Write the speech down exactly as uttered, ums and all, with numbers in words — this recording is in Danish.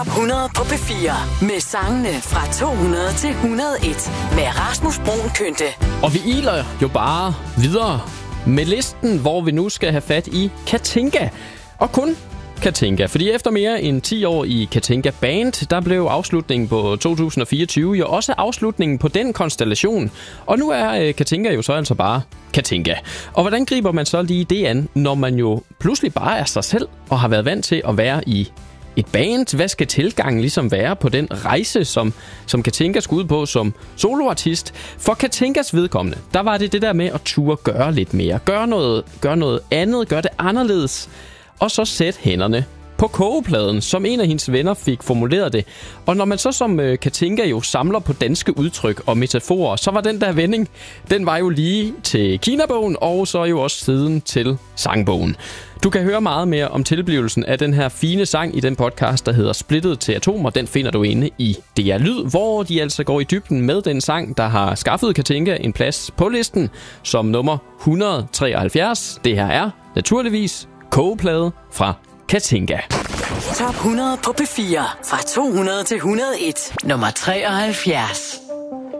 hundrede på P fire med sangene fra to hundrede til et hundrede og en med Rasmus Bruun Kynte. Og vi iler jo bare videre med listen, hvor vi nu skal have fat i Katinka. Og kun Katinka, fordi efter mere end ti år i Katinka Band, der blev afslutningen på to tusind og fireogtyve jo også afslutningen på den konstellation. Og nu er Katinka jo så altså bare Katinka. Og hvordan griber man så lige det an, når man jo pludselig bare er sig selv og har været vant til at være i et band? Hvad skal tilgangen ligesom være på den rejse, som, som Katinka skulle ud på som soloartist? For Katinkas vedkommende, der var det det der med at turde gøre lidt mere. Gøre noget, gøre noget andet, gøre det anderledes. Og så sætte hænderne på kogepladen, som en af hendes venner fik formuleret det. Og når man så som øh, Katinka jo samler på danske udtryk og metaforer, så var den der vending, den var jo lige til Kinabogen, og så jo også siden til sangbogen. Du kan høre meget mere om tilblivelsen af den her fine sang i den podcast, der hedder Splittet til Atomer. Den finder du inde i D R Lyd, hvor de altså går i dybden med den sang, der har skaffet Katinka en plads på listen som nummer et hundrede og treoghalvfjerds. Det her er naturligvis kogeplade fra Katinka. Top hundrede på P fire fra to hundrede til et hundrede og en. Nummer treoghalvfjerds.